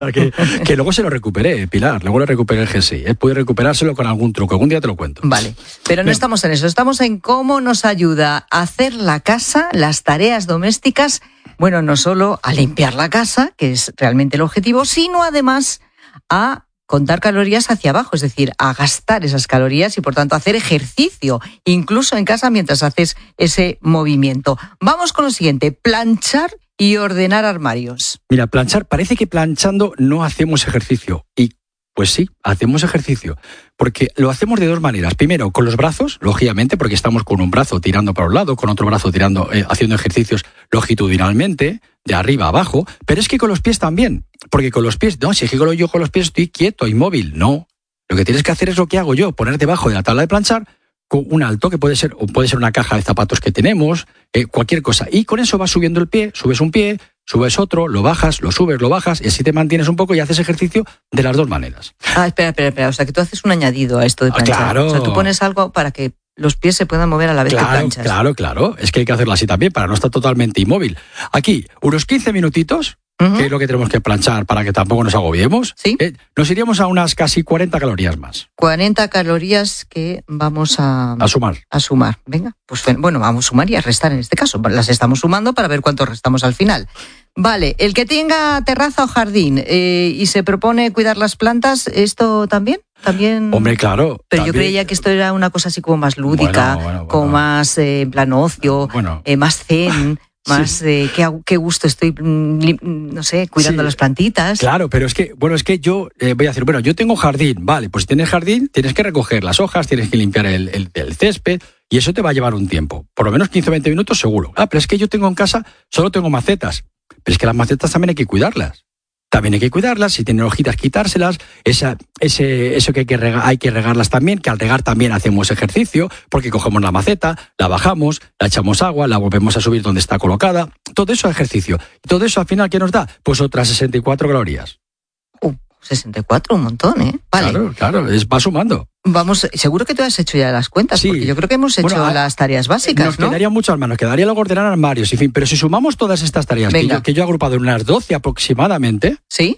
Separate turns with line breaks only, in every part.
Que luego se lo recuperé, Pilar, luego le recuperé el jersey. Pude recuperárselo con algún truco, algún día te lo cuento.
Vale, pero no estamos en eso, estamos en cómo nos ayuda a hacer la casa, las tareas domésticas, bueno, no solo a limpiar la casa, que es realmente el objetivo, sino además a contar calorías hacia abajo, es decir, a gastar esas calorías y por tanto hacer ejercicio, incluso en casa mientras haces ese movimiento. Vamos con lo siguiente, planchar y ordenar armarios.
Mira, planchar, parece que planchando no hacemos ejercicio. Y pues sí, hacemos ejercicio. Porque lo hacemos de dos maneras. Primero, con los brazos, lógicamente, porque estamos con un brazo tirando para un lado, con otro brazo tirando, haciendo ejercicios longitudinalmente, de arriba a abajo. Pero es que con los pies también. Porque con los pies, no, si es que yo con los pies estoy quieto, inmóvil. No. Lo que tienes que hacer es lo que hago yo, poner debajo de la tabla de planchar con un alto, que puede ser una caja de zapatos que tenemos, cualquier cosa. Y con eso vas subiendo el pie, subes un pie, subes otro, lo bajas, lo subes, lo bajas, y así te mantienes un poco y haces ejercicio de las dos maneras.
Espera. O sea, que tú haces un añadido a esto de planchar.
Claro.
O sea, tú pones algo para que los pies se puedan mover a la vez que planchas.
Claro. Es que hay que hacerlo así también para no estar totalmente inmóvil. Aquí, unos 15 minutitos, que es lo que tenemos que planchar para que tampoco nos agobiemos.
¿Sí?
Nos iríamos a unas casi 40 calorías más.
40 calorías que vamos a
sumar.
A sumar. Venga, pues bueno, vamos a sumar y a restar en este caso. Las estamos sumando para ver cuánto restamos al final. Vale, el que tenga terraza o jardín y se propone cuidar las plantas, ¿esto también?
Hombre, claro.
Pero
también.
Yo creía que esto era una cosa así como más lúdica,
bueno.
como más en plan ocio, más zen. Más qué gusto estoy, no sé, cuidando las plantitas.
Claro, pero es que yo voy a decir, yo tengo jardín, vale, pues si tienes jardín, tienes que recoger las hojas, tienes que limpiar el césped, y eso te va a llevar un tiempo, por lo menos 15 o 20 minutos seguro. Pero es que yo tengo en casa, solo tengo macetas, pero es que las macetas también hay que cuidarlas. Si tienen hojitas, quitárselas, eso que hay que regarlas también, que al regar también hacemos ejercicio, porque cogemos la maceta, la bajamos, la echamos agua, la volvemos a subir donde está colocada, todo eso es ejercicio. Y todo eso al final, ¿qué nos da? Pues otras 64 calorías.
64, un montón, ¿eh? Vale.
Claro, va sumando.
Vamos, seguro que tú has hecho ya las cuentas,
sí.
Porque yo creo que hemos hecho las tareas básicas,
nos quedaría mucho más, nos quedaría luego ordenar armarios, en fin, pero si sumamos todas estas tareas que yo he agrupado en unas 12 aproximadamente,
¿sí?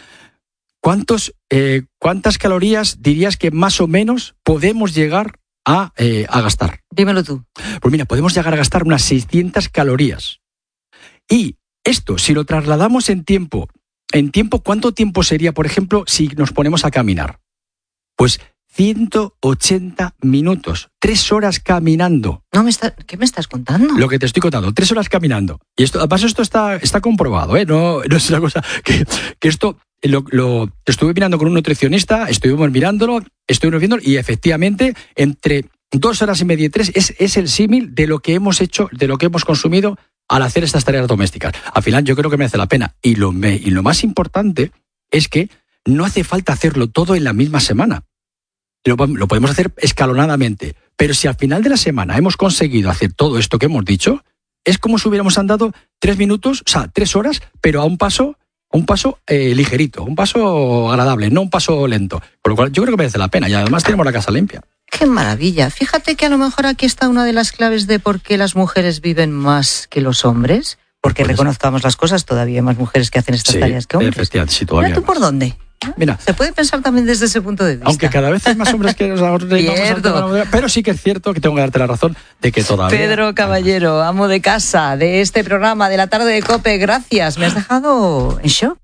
¿Cuántas calorías dirías que más o menos podemos llegar a gastar?
Dímelo tú.
Pues mira, podemos llegar a gastar unas 600 calorías. Y esto, si lo trasladamos en tiempo, ¿cuánto tiempo sería, por ejemplo, si nos ponemos a caminar? Pues 180 minutos, 3 horas caminando.
¿Qué me estás contando?
Lo que te estoy contando, 3 horas caminando. Y además esto está comprobado, ¿eh? No es una cosa que esto lo estuve mirando con un nutricionista, estuvimos mirándolo y efectivamente entre 2 horas y media y 3 es el símil de lo que hemos hecho, de lo que hemos consumido al hacer estas tareas domésticas. Al final yo creo que merece la pena. Y lo más importante es que no hace falta hacerlo todo en la misma semana. Lo podemos hacer escalonadamente. Pero si al final de la semana hemos conseguido hacer todo esto que hemos dicho, es como si hubiéramos andado 3 minutos, 3 horas, pero a un paso ligerito, un paso agradable, no un paso lento. Por lo cual yo creo que merece la pena y además tenemos la casa limpia.
¡Qué maravilla! Fíjate que a lo mejor aquí está una de las claves de por qué las mujeres viven más que los hombres. Porque reconozcamos las cosas, todavía hay más mujeres que hacen estas tareas que hombres.
Efectivamente, sí, todavía.
¿Mira tú por dónde?
Mira,
se puede pensar también desde ese punto de vista.
Aunque cada vez hay más hombres que nos pero sí que es cierto que tengo que darte la razón de que todavía...
Pedro Caballero, amo de casa de este programa de la tarde de COPE, gracias. Me has dejado en shock.